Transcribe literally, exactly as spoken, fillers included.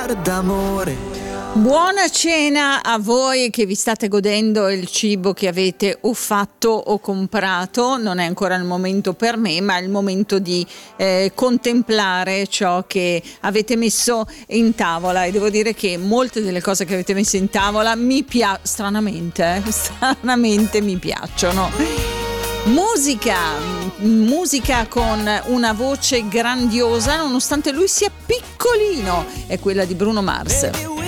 parlare d'amore. Buona cena a voi che vi state godendo il cibo che avete o fatto o comprato. Non è ancora il momento per me, ma è il momento di eh, contemplare ciò che avete messo in tavola, e devo dire che molte delle cose che avete messo in tavola mi piacciono, stranamente, eh? stranamente mi piacciono. Musica, musica con una voce grandiosa nonostante lui sia piccolino, è quella di Bruno Mars.